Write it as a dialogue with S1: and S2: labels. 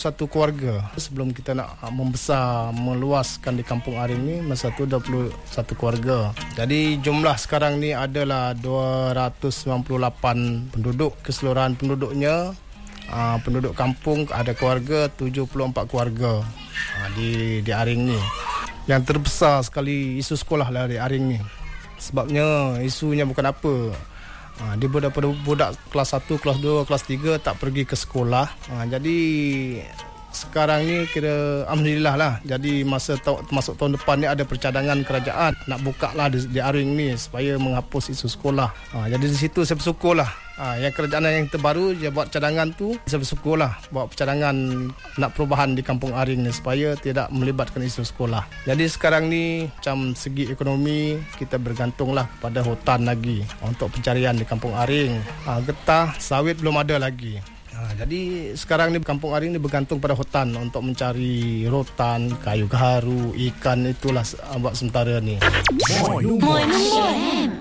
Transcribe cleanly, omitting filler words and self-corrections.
S1: Satu keluarga. Sebelum kita nak membesar, meluaskan di Kampung Aring ni, masa tu 21 keluarga. Jadi jumlah sekarang ni adalah 298 penduduk. Keseluruhan penduduknya, penduduk kampung ada keluarga 74 keluarga di Aring ni. Yang terbesar sekali isu sekolah lah di Aring ni. Sebabnya isunya bukan apa. Dia budak kelas 1, kelas 2, kelas 3 tak pergi ke sekolah. Jadi sekarang ni kira alhamdulillah lah. Jadi masuk tahun depan ni ada percadangan kerajaan nak buka lah di Aring ni supaya menghapus isu sekolah. Jadi di situ saya bersyukur lah. Yang kerajaan yang terbaru dia buat cadangan tu, saya bersyukur lah buat cadangan nak perubahan di Kampung Aring ni supaya tidak melibatkan isu sekolah. Jadi sekarang ni macam segi ekonomi kita bergantung lah pada hutan lagi untuk pencarian di Kampung Aring. Getah, sawit belum ada lagi. Jadi sekarang ni Kampung Aring ni bergantung pada hutan untuk mencari rotan, kayu gaharu, ikan, itulah buat sementara ni.
S2: Moin.